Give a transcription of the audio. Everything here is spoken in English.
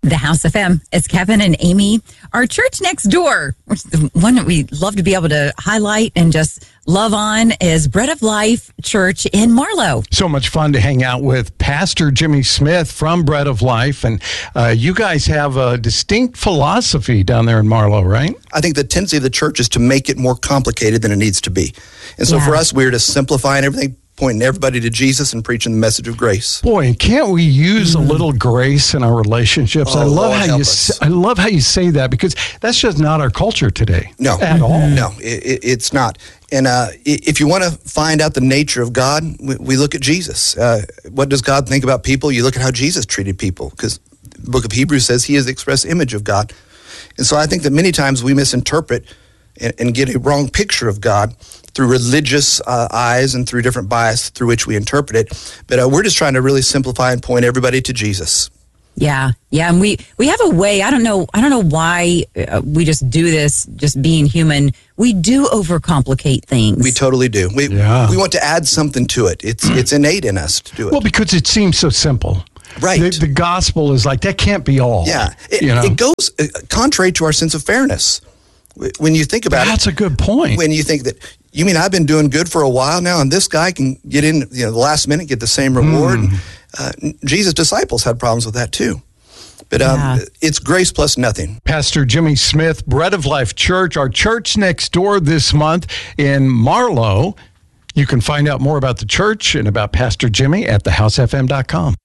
The House FM. It's Kevin and Amy. Our church next door, which is the one that we love to be able to highlight and just love on, is Bread of Life Church in Marlow. So much fun to hang out with Pastor Jimmy Smith from Bread of Life. And you guys have a distinct philosophy down there in Marlow, right? I think the tendency of the church is to make it more complicated than it needs to be. And so for us, we're just simplifying everything, pointing everybody to Jesus and preaching the message of grace. Boy, and can't we use a little grace in our relationships? I love how you say that, because that's just not our culture today. No. At all. No, it's not. And if you want to find out the nature of God, we look at Jesus. What does God think about people? You look at how Jesus treated people, because the book of Hebrews says he is the express image of God. And so I think that many times we misinterpret and get a wrong picture of God through religious eyes and through different bias through which we interpret it. But we're just trying to really simplify and point everybody to Jesus. Yeah, and we have a way. I don't know why we just do this. Just being human, we do overcomplicate things. We totally do. We want to add something to it. It's innate in us to do it. Well, because it seems so simple. Right. The gospel is like, that can't be all. Yeah. It goes contrary to our sense of fairness. When you think about That's a good point. When you think that, you mean I've been doing good for a while now, and this guy can get in, the last minute, get the same reward. Jesus' disciples had problems with that too. But it's grace plus nothing. Pastor Jimmy Smith, Bread of Life Church, our church next door this month in Marlow. You can find out more about the church and about Pastor Jimmy at thehousefm.com.